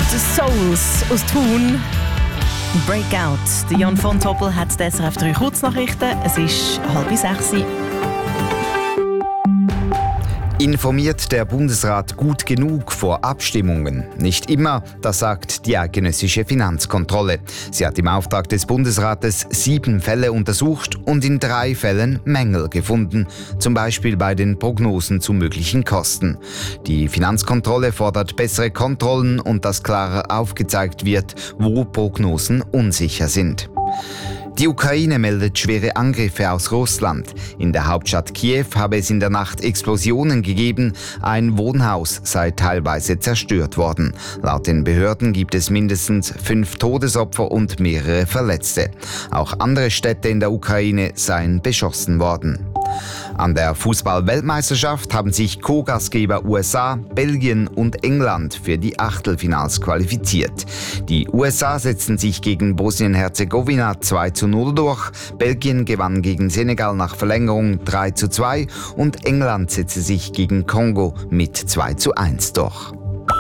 Souls aus Thun. Breakout. Der Jan von Toppel hat die SRF 3 Kurznachrichten. Es ist 5:30. Informiert der Bundesrat gut genug vor Abstimmungen? Nicht immer, das sagt die eidgenössische Finanzkontrolle. Sie hat im Auftrag des Bundesrates 7 Fälle untersucht und in 3 Fällen Mängel gefunden, zum Beispiel bei den Prognosen zu möglichen Kosten. Die Finanzkontrolle fordert bessere Kontrollen und dass klarer aufgezeigt wird, wo Prognosen unsicher sind. Die Ukraine meldet schwere Angriffe aus Russland. In der Hauptstadt Kiew habe es in der Nacht Explosionen gegeben. Ein Wohnhaus sei teilweise zerstört worden. Laut den Behörden gibt es mindestens 5 Todesopfer und mehrere Verletzte. Auch andere Städte in der Ukraine seien beschossen worden. An der Fußball-Weltmeisterschaft haben sich Co-Gastgeber USA, Belgien und England für die Achtelfinals qualifiziert. Die USA setzten sich gegen Bosnien-Herzegowina 2:0 durch, Belgien gewann gegen Senegal nach Verlängerung 3:2 und England setzte sich gegen Kongo mit 2:1 durch.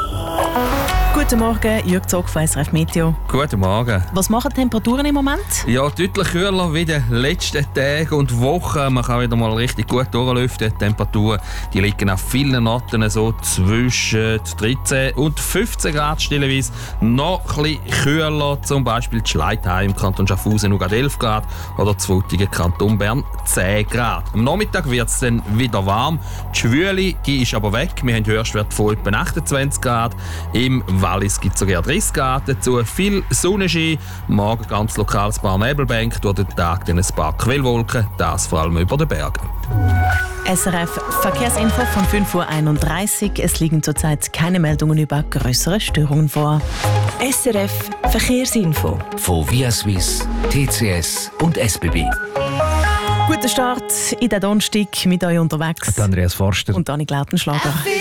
Guten Morgen, Jürg Zog von SRF Meteo. Guten Morgen. Was machen die Temperaturen im Moment? Ja, deutlich kühler wie in den letzten Tagen und Wochen. Man kann wieder mal richtig gut durchlüften. Die Temperaturen die liegen auf vielen Orten so zwischen 13 und 15 Grad stellenweise. Noch ein bisschen kühler, zum Beispiel die Schleitheim im Kanton Schaffhausen nur 11 Grad oder zu Frutigen Kanton Bern 10 Grad. Am Nachmittag wird es dann wieder warm. Die Schwüle die ist aber weg. Wir haben Höchstwerte von etwa 28 Grad. Im Wallis gibt es sogar 30 Grad dazu. Viel Sonnenschein. Morgen ganz lokal ein paar Nebelbänke. Durch den Tag dann ein paar Quellwolken. Das vor allem über den Bergen. SRF Verkehrsinfo von 5:31 Uhr. Es liegen zurzeit keine Meldungen über größere Störungen vor. SRF Verkehrsinfo von Via Suisse, TCS und SBB. Guten Start in den Donnerstag mit euch unterwegs. Andreas Forster und Anni Lautenschlager.